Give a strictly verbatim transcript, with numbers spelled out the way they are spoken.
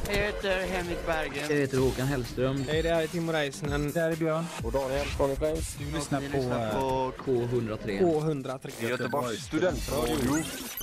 Jag heter Henrik Berggren. Jag heter Håkan Hellström. Hej, det här är Timo Reisnen. Det här är Björn. Och Daniel. Daniel Flames. Du lyssnar Ni på, lyssnar på K hundra tre. K hundra tre. Göteborgs studentradio.